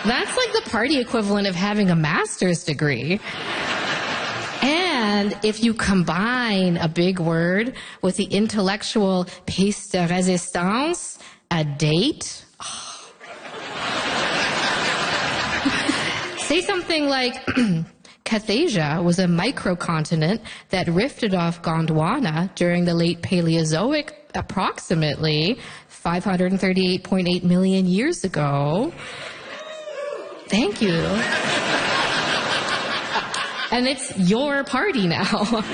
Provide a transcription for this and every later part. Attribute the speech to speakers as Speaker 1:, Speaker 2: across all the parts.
Speaker 1: That's like the party equivalent of having a master's degree. And if you combine a big word with the intellectual pièce de résistance, a date, say something like, Cathasia was a microcontinent that rifted off Gondwana during the late Paleozoic, approximately 538.8 million years ago. Thank you. And it's your party now. Now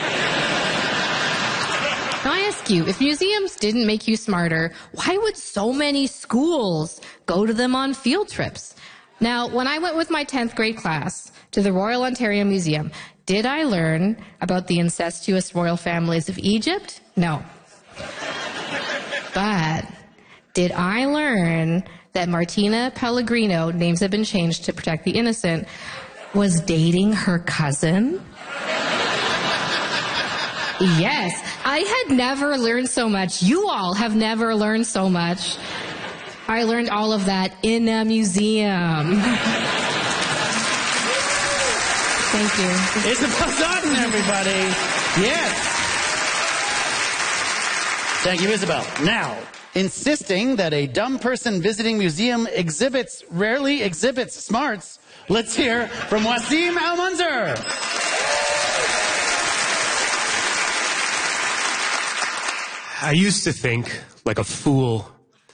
Speaker 1: I ask you, if museums didn't make you smarter, why would so many schools go to them on field trips? Now, when I went with my 10th grade class to the Royal Ontario Museum, did I learn about the incestuous royal families of Egypt? No. But did I learn that Martina Pellegrino, names have been changed to protect the innocent, was dating her cousin? Yes, I had never learned so much. You all have never learned so much. I learned all of that in a museum. Thank you.
Speaker 2: Isabel Dutton, everybody. Yes. Thank you, Isabel. Now, insisting that a dumb person visiting museum exhibits rarely exhibits smarts, let's hear from Wasim Al-Munzer.
Speaker 3: I used to think, like a fool,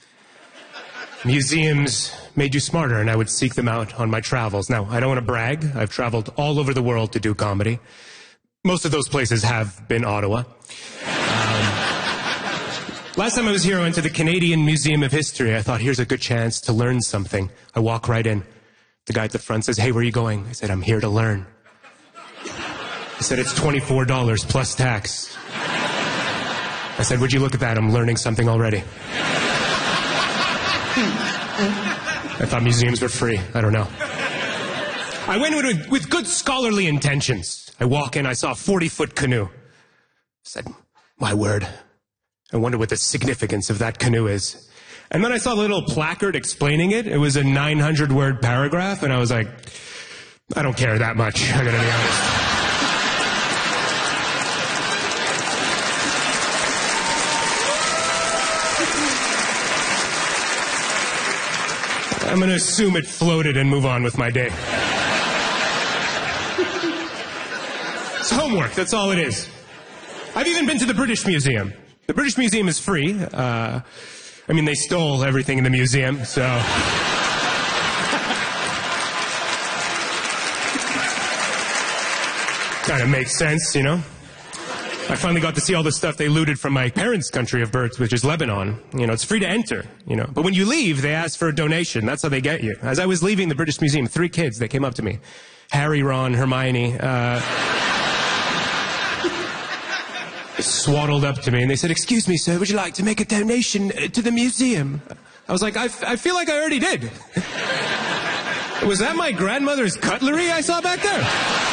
Speaker 3: museums made you smarter, and I would seek them out on my travels. Now, I don't want to brag. I've traveled all over the world to do comedy. Most of those places have been Ottawa. Last time I was here, I went to the Canadian Museum of History. I thought, here's a good chance to learn something. I walk right in. The guy at the front says, hey, where are you going? I said, I'm here to learn. He said, it's $24 plus tax. I said, would you look at that? I'm learning something already. I thought museums were free. I don't know. I went with good scholarly intentions. I walk in, I saw a 40-foot canoe. I said, my word. I wonder what the significance of that canoe is. And then I saw a little placard explaining it. It was a 900-word paragraph, and I was like, I don't care that much, I gotta be honest. I'm going to assume it floated and move on with my day. It's homework, that's all it is. I've even been to the British Museum. The British Museum is free. I mean, they stole everything in the museum, so... kind of makes sense, you know? I finally got to see all the stuff they looted from my parents' country of birth, which is Lebanon. You know, it's free to enter, you know. But when you leave, they ask for a donation. That's how they get you. As I was leaving the British Museum, 3 kids, they came up to me. Harry, Ron, Hermione, swaddled up to me, and they said, excuse me, sir, would you like to make a donation to the museum? I was like, I feel like I already did. Was that my grandmother's cutlery I saw back there?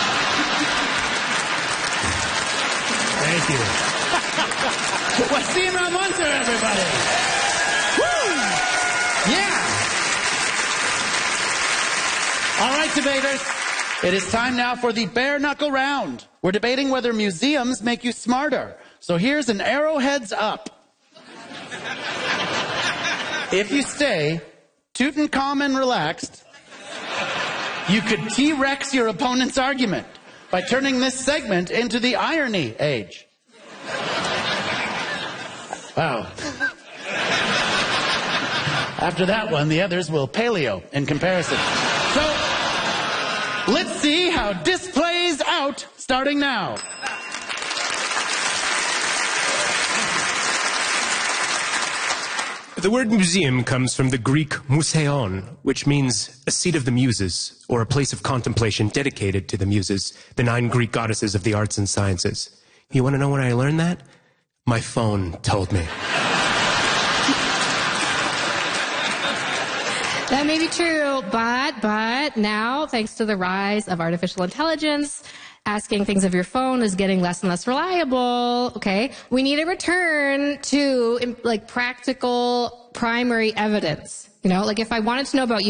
Speaker 3: Thank you.
Speaker 2: Wasim Al-Munzer, everybody. Woo! Yeah. All right, debaters. It is time now for the bare knuckle round. We're debating whether museums make you smarter. So here's an arrowheads up. If you stay Tutankhamun relaxed, you could T-Rex your opponent's argument by turning this segment into the irony age. Wow. After that one, the others will paleo in comparison. So, let's see how this plays out starting now.
Speaker 3: The word museum comes from the Greek museion, which means a seat of the muses, or a place of contemplation dedicated to the muses, the 9 Greek goddesses of the arts and sciences. You want to know when I learned that? My phone told me.
Speaker 1: That may be true, but now, thanks to the rise of artificial intelligence, asking things of your phone is getting less and less reliable, okay? We need a return to, like, practical primary evidence. You know, like if I wanted to know about you,